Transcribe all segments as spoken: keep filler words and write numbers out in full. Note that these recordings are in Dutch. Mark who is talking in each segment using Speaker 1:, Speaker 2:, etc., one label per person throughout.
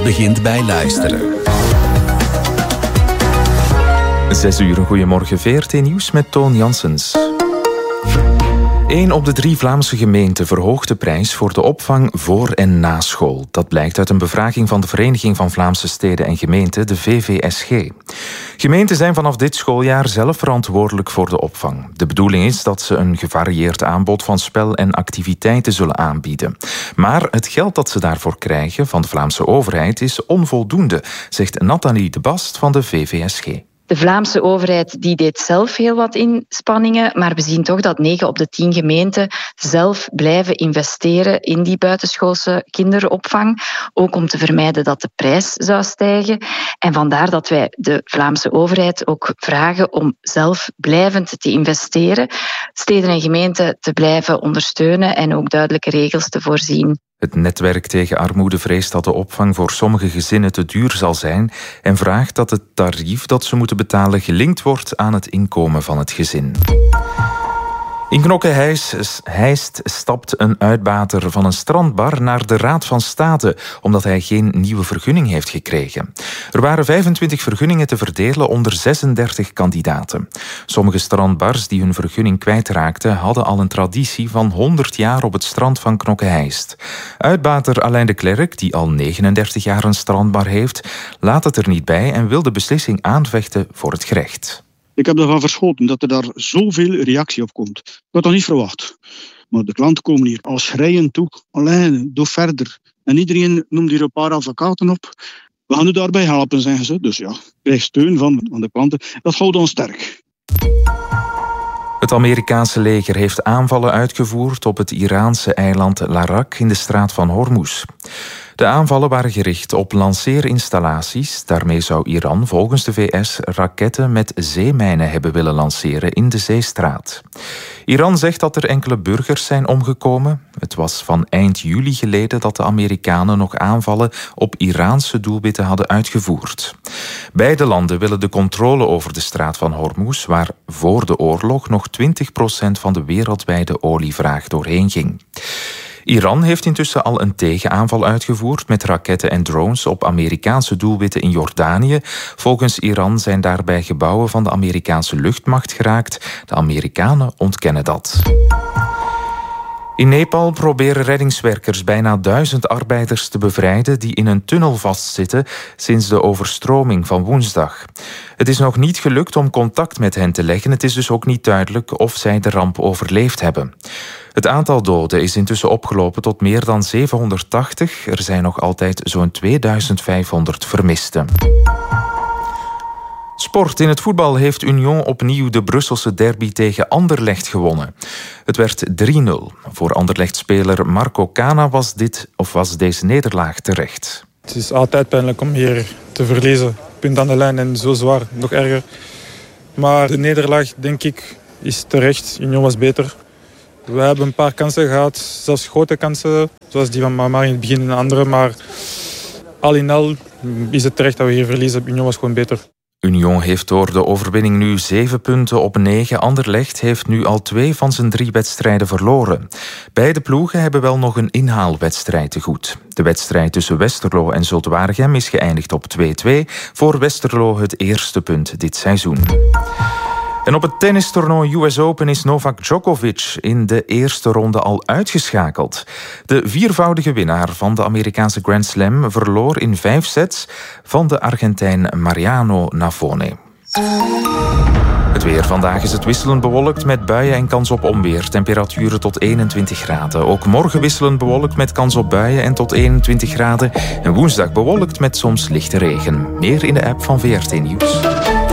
Speaker 1: begint bij luisteren.
Speaker 2: Zes uur, goedemorgen, V R T Nieuws met Toon Janssens. Eén op de drie Vlaamse gemeenten verhoogt de prijs voor de opvang voor en na school. Dat blijkt uit een bevraging van de Vereniging van Vlaamse Steden en Gemeenten, de V V S G. Gemeenten zijn vanaf dit schooljaar zelf verantwoordelijk voor de opvang. De bedoeling is dat ze een gevarieerd aanbod van spel en activiteiten zullen aanbieden. Maar het geld dat ze daarvoor krijgen van de Vlaamse overheid is onvoldoende, zegt Nathalie de Bast van de V V S G.
Speaker 3: De Vlaamse overheid die deed zelf heel wat inspanningen, maar we zien toch dat negen op de tien gemeenten zelf blijven investeren in die buitenschoolse kinderopvang, ook om te vermijden dat de prijs zou stijgen. En vandaar dat wij de Vlaamse overheid ook vragen om zelf blijvend te investeren, steden en gemeenten te blijven ondersteunen en ook duidelijke regels te voorzien.
Speaker 2: Het netwerk tegen armoede vreest dat de opvang voor sommige gezinnen te duur zal zijn en vraagt dat het tarief dat ze moeten betalen gelinkt wordt aan het inkomen van het gezin. In Knokke-Heist stapt een uitbater van een strandbar naar de Raad van State, omdat hij geen nieuwe vergunning heeft gekregen. Er waren vijfentwintig vergunningen te verdelen onder zesendertig kandidaten. Sommige strandbars die hun vergunning kwijtraakten, hadden al een traditie van honderd jaar op het strand van Knokke-Heist. Uitbater Alain de Klerk, die al negenendertig jaar een strandbar heeft, laat het er niet bij en wil de beslissing aanvechten voor het gerecht.
Speaker 4: Ik heb ervan verschoten dat er daar zoveel reactie op komt. Ik had dat niet verwacht. Maar de klanten komen hier al schreien toe. Alleen, doe verder. En iedereen noemt hier een paar advocaten op. We gaan u daarbij helpen, zeggen ze. Dus ja, krijg steun van, van de klanten. Dat houdt ons sterk.
Speaker 2: Het Amerikaanse leger heeft aanvallen uitgevoerd op het Iraanse eiland Larak in de straat van Hormuz. De aanvallen waren gericht op lanceerinstallaties. Daarmee zou Iran volgens de V S raketten met zeemijnen hebben willen lanceren in de zeestraat. Iran zegt dat er enkele burgers zijn omgekomen. Het was van eind juli geleden dat de Amerikanen nog aanvallen op Iraanse doelwitten hadden uitgevoerd. Beide landen willen de controle over de straat van Hormuz, waar voor de oorlog nog twintig procent van de wereldwijde olievraag doorheen ging. Iran heeft intussen al een tegenaanval uitgevoerd met raketten en drones op Amerikaanse doelwitten in Jordanië. Volgens Iran zijn daarbij gebouwen van de Amerikaanse luchtmacht geraakt. De Amerikanen ontkennen dat. In Nepal proberen reddingswerkers bijna duizend arbeiders te bevrijden die in een tunnel vastzitten sinds de overstroming van woensdag. Het is nog niet gelukt om contact met hen te leggen. Het is dus ook niet duidelijk of zij de ramp overleefd hebben. Het aantal doden is intussen opgelopen tot meer dan zevenhonderdtachtig. Er zijn nog altijd zo'n tweeduizend vijfhonderd vermisten. Sport. In het voetbal heeft Union opnieuw de Brusselse derby tegen Anderlecht gewonnen. Het werd drie nul. Voor Anderlecht-speler Marco Cana was, dit, of was deze nederlaag terecht.
Speaker 5: Het is altijd pijnlijk om hier te verliezen. Punt aan de lijn en zo zwaar, nog erger. Maar de nederlaag, denk ik, is terecht. Union was beter. We hebben een paar kansen gehad, zelfs grote kansen. Zoals die van Mamar in het begin en andere. Maar al in al is het terecht dat we hier verliezen. Union was gewoon beter.
Speaker 2: Union heeft door de overwinning nu zeven punten op negen. Anderlecht heeft nu al twee van zijn drie wedstrijden verloren. Beide ploegen hebben wel nog een inhaalwedstrijd te goed. De wedstrijd tussen Westerlo en Zulte Waregem is geëindigd op twee-twee. Voor Westerlo het eerste punt dit seizoen. En op het tennistoernooi U S Open is Novak Djokovic in de eerste ronde al uitgeschakeld. De viervoudige winnaar van de Amerikaanse Grand Slam verloor in vijf sets van de Argentijn Mariano Navone. Het weer. Vandaag is het wisselend bewolkt met buien en kans op onweer. Temperaturen tot eenentwintig graden. Ook morgen wisselend bewolkt met kans op buien en tot eenentwintig graden. En woensdag bewolkt met soms lichte regen. Meer in de app van V R T Nieuws.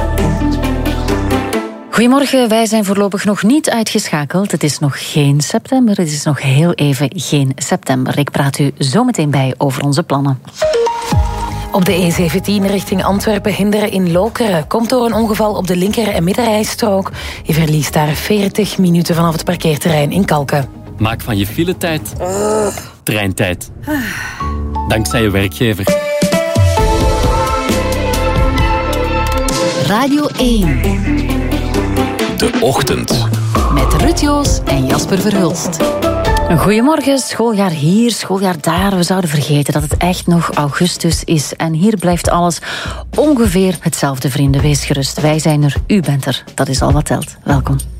Speaker 6: Goedemorgen, wij zijn voorlopig nog niet uitgeschakeld. Het is nog geen september, het is nog heel even geen september. Ik praat u zo meteen bij over onze plannen.
Speaker 7: Op de E zeventien richting Antwerpen hinderen in Lokeren. Komt door een ongeval op de linker- en middenrijstrook. Je verliest daar veertig minuten vanaf het parkeerterrein in Kalken.
Speaker 8: Maak van je filetijd uh. treintijd. Uh. Dankzij je werkgever.
Speaker 6: Radio één.
Speaker 1: De Ochtend.
Speaker 6: Met Ruud Joos en Jasper Verhulst. Goedemorgen, schooljaar hier, schooljaar daar. We zouden vergeten dat het echt nog augustus is. En hier blijft alles ongeveer hetzelfde, vrienden. Wees gerust, wij zijn er, u bent er. Dat is al wat telt. Welkom.